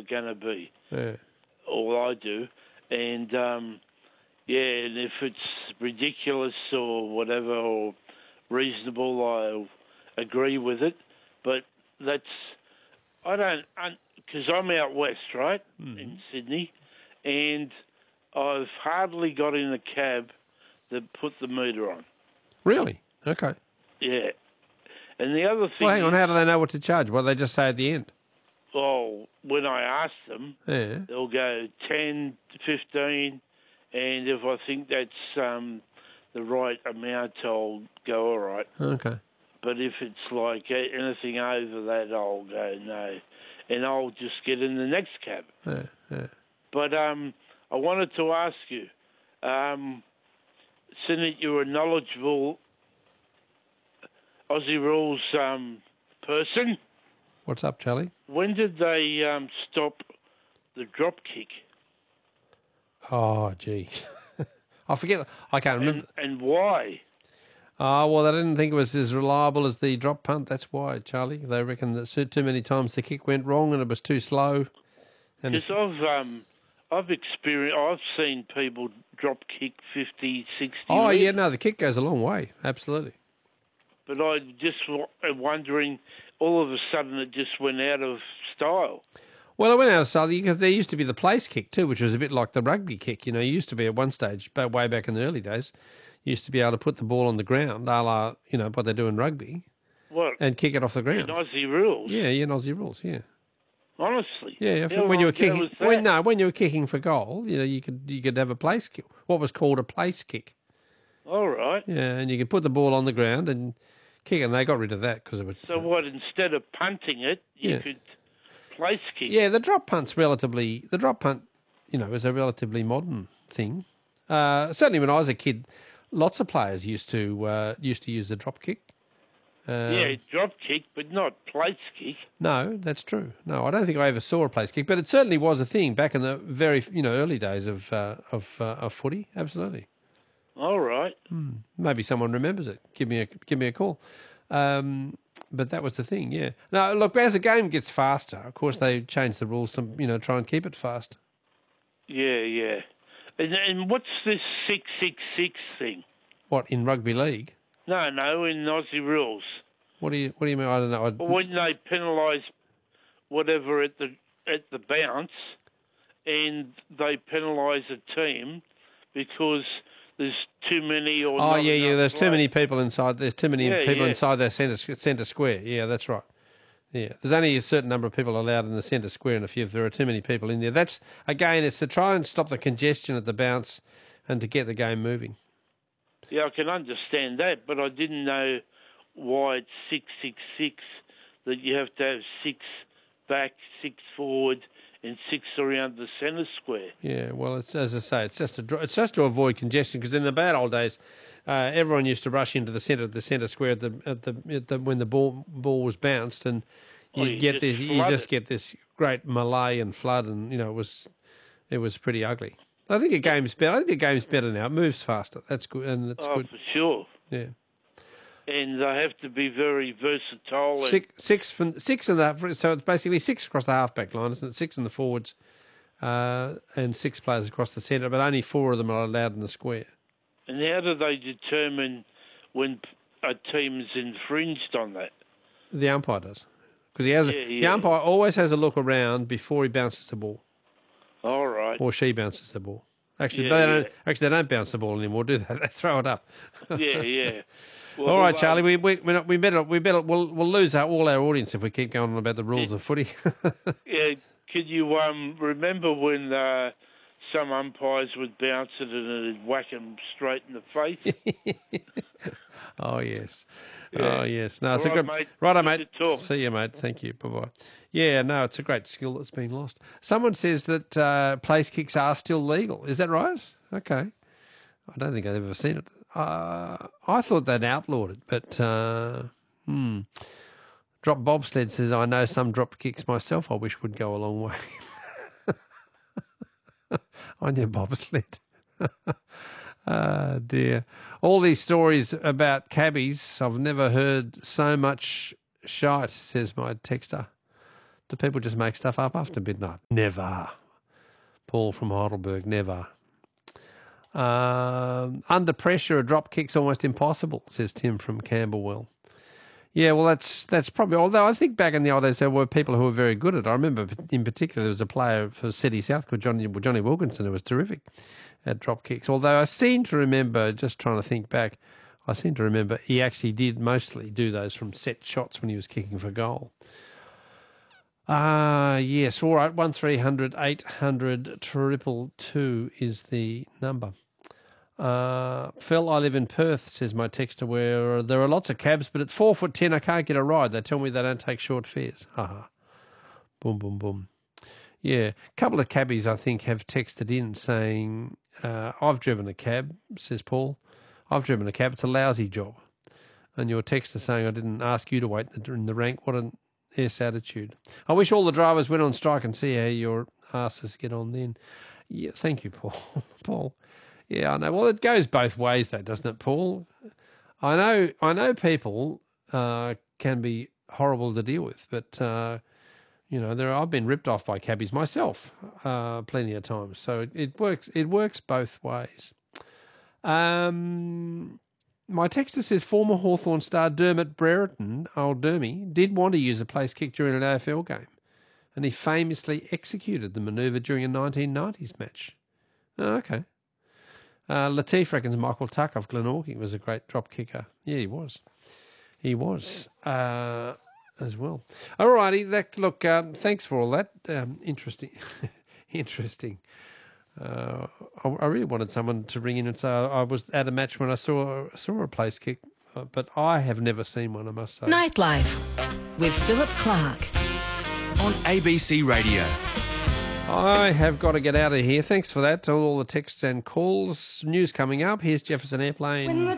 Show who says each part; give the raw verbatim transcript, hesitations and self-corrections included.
Speaker 1: going to be.
Speaker 2: Yeah.
Speaker 1: All I do. And, um, yeah, and if it's ridiculous or whatever or reasonable, I agree with it. But that's, I don't, because I'm out west, right, mm-hmm. in Sydney, and I've hardly got in a cab that put the meter on.
Speaker 2: Really? Okay.
Speaker 1: Yeah. And the other thing
Speaker 2: Well, hang on,
Speaker 1: is,
Speaker 2: how do they know what to charge? What do they just say at the end?
Speaker 1: Well, when I ask them,
Speaker 2: yeah.
Speaker 1: they'll go ten, fifteen, and if I think that's um, the right amount, I'll go, all right.
Speaker 2: Okay.
Speaker 1: But if it's like anything over that, I'll go, no. And I'll just get in the next cab.
Speaker 2: Yeah, yeah.
Speaker 1: But um, I wanted to ask you, um, seeing that you're a knowledgeable Aussie rules um, person.
Speaker 2: What's up, Charlie?
Speaker 1: When did they um, stop the drop kick?
Speaker 2: Oh, gee. I forget. I can't remember.
Speaker 1: And, and why?
Speaker 2: Oh, well, they didn't think it was as reliable as the drop punt. That's why, Charlie. They reckon that too many times the kick went wrong and it was too slow.
Speaker 1: Because I've, um, I've experienced, I've seen people drop kick fifty, sixty.
Speaker 2: Oh,
Speaker 1: meters.
Speaker 2: yeah, no, the kick goes a long way. Absolutely.
Speaker 1: But I just am wondering, all of a sudden it just went out of style.
Speaker 2: Well, it went out of style because there used to be the place kick too, which was a bit like the rugby kick. You know, you used to be at one stage, but way back in the early days, you used to be able to put the ball on the ground, a la, you know, what they do in rugby,
Speaker 1: what?
Speaker 2: and kick it off the ground.
Speaker 1: In Aussie rules?
Speaker 2: Yeah, yeah, in Aussie rules, yeah.
Speaker 1: Honestly?
Speaker 2: Yeah, yeah. When you were kicking, when, no, when you were kicking for goal, you know, you could you could have a place kick, what was called a place kick.
Speaker 1: All right.
Speaker 2: Yeah, and you could put the ball on the ground and kick it, and they got rid of that because it was.
Speaker 1: So what? Instead of punting it, you
Speaker 2: yeah.
Speaker 1: could place kick.
Speaker 2: Yeah, the drop punt's relatively. The drop punt, you know, is a relatively modern thing. Uh, certainly, when I was a kid, lots of players used to uh, used to use the drop kick. Um,
Speaker 1: yeah, drop kick, but not place kick.
Speaker 2: No, that's true. No, I don't think I ever saw a place kick, but it certainly was a thing back in the very, you know, early days of uh, of uh, of footy. Absolutely.
Speaker 1: All right.
Speaker 2: Hmm. Maybe someone remembers it. Give me a give me a call. Um, but that was the thing. Yeah. Now, look, as the game gets faster, of course, they change the rules to you know try and keep it fast.
Speaker 1: Yeah, yeah. And, and what's this six six six thing?
Speaker 2: What, in rugby league?
Speaker 1: No, no, in Aussie rules.
Speaker 2: What do you What do you mean? I don't know. I...
Speaker 1: Well, when they penalise whatever at the at the bounce, and they penalise a team because there's too many or
Speaker 2: oh
Speaker 1: not
Speaker 2: yeah yeah there's
Speaker 1: players.
Speaker 2: too many people inside. There's too many
Speaker 1: yeah,
Speaker 2: people
Speaker 1: yeah.
Speaker 2: inside their centre centre square. Yeah, that's right. Yeah, there's only a certain number of people allowed in the centre square, and if, you, if there are too many people in there, that's again it's to try and stop the congestion at the bounce and to get the game moving.
Speaker 1: Yeah, I can understand that, but I didn't know why it's six six six, that you have to have six back, six forward, and six around the centre square.
Speaker 2: Yeah, well, it's as I say, it's just to it's just to avoid congestion because in the bad old days, uh, everyone used to rush into the centre the centre square at the at the, at the when the ball ball was bounced, and you,
Speaker 1: oh, you
Speaker 2: get
Speaker 1: just
Speaker 2: this you
Speaker 1: flood
Speaker 2: just
Speaker 1: it.
Speaker 2: get this great melee and flood, and you know it was it was pretty ugly. I think the game's better. I think the game's better now. It moves faster. That's good, and it's
Speaker 1: oh,
Speaker 2: good.
Speaker 1: for sure.
Speaker 2: Yeah.
Speaker 1: And they have to be very versatile.
Speaker 2: Six, six, from, six in that. So it's basically six across the halfback line, isn't it? Six in the forwards, uh, and six players across the centre, but only four of them are allowed in the square.
Speaker 1: And how do they determine when a team's infringed on that?
Speaker 2: The umpire does, because he has.
Speaker 1: Yeah,
Speaker 2: a,
Speaker 1: yeah.
Speaker 2: The umpire always has a look around before he bounces the ball.
Speaker 1: All right.
Speaker 2: Or she bounces the ball. Actually,
Speaker 1: Yeah,
Speaker 2: they don't.
Speaker 1: yeah.
Speaker 2: Actually, they don't bounce the ball anymore, do they? They throw it up.
Speaker 1: yeah, yeah. Well,
Speaker 2: all right,
Speaker 1: well,
Speaker 2: Charlie. We we we we better we better we'll we'll lose our, all our audience if we keep going on about the rules
Speaker 1: Yeah.
Speaker 2: of footy.
Speaker 1: Yeah, could you um, remember when uh, some umpires would bounce it and it'd whack them straight in the face?
Speaker 2: Oh yes,
Speaker 1: Yeah.
Speaker 2: oh yes. No, it's
Speaker 1: All
Speaker 2: a
Speaker 1: right,
Speaker 2: good.
Speaker 1: mate.
Speaker 2: Righto,
Speaker 1: Good
Speaker 2: mate.
Speaker 1: to talk.
Speaker 2: See you, mate. Thank you. Bye bye. Yeah, no, it's a great skill that's been lost. Someone says that uh, place kicks are still legal. Is that right? Okay. I don't think I've ever seen it. Uh, I thought they'd outlawed it, but uh, hmm. Drop Bobsled says, I know some drop kicks myself I wish would go a long way. On your bobsled. Ah, dear. All these stories about cabbies, I've never heard so much shite, says my texter. Do people just make stuff up after midnight? Never. Paul from Heidelberg, never. Um, under pressure, a drop kick's almost impossible, says Tim from Camberwell. Yeah, well, that's that's probably, although I think back in the old days there were people who were very good at it. I remember in particular there was a player for City South called Johnny, Johnny Wilkinson who was terrific at drop kicks. Although I seem to remember, just trying to think back, I seem to remember he actually did mostly do those from set shots when he was kicking for goal. Ah, uh, yes, all right, one three hundred eight hundred triple two is the number. Uh, Phil, I live in Perth, says my texter, where there are lots of cabs, but at four foot ten I can't get a ride. They tell me they don't take short fares. Ha ha. Boom, boom, boom. Yeah, a couple of cabbies I think have texted in saying, uh, I've driven a cab, says Paul. I've driven a cab. It's a lousy job. And your texter saying I didn't ask you to wait in the rank. What an S attitude. I wish all the drivers went on strike and see how your asses get on then. Yeah, thank you, Paul. Paul. Yeah, I know. Well, it goes both ways, though, doesn't it, Paul? I know. I know people uh, can be horrible to deal with, but uh, you know, there. I've been ripped off by cabbies myself, uh, plenty of times. So it, it works. It works both ways. Um. My texter says former Hawthorn star Dermot Brereton, old Dermy, did want to use a place kick during an A F L game, and he famously executed the manoeuvre during a nineteen nineties match. Oh, okay. Uh, Latif reckons Michael Tuck of Glenorchy was a great drop kicker. Yeah, he was. He was uh, as well. All righty. That, look, um, thanks for all that. Um, interesting. interesting. Uh, I, I really wanted someone to ring in and say I was at a match when I saw saw a place kick, uh, but I have never seen one, I must say.
Speaker 3: Nightlife with Philip Clark
Speaker 4: on A B C Radio.
Speaker 2: I have got to get out of here. Thanks for that, to all the texts and calls. News coming up. Here's Jefferson Airplane.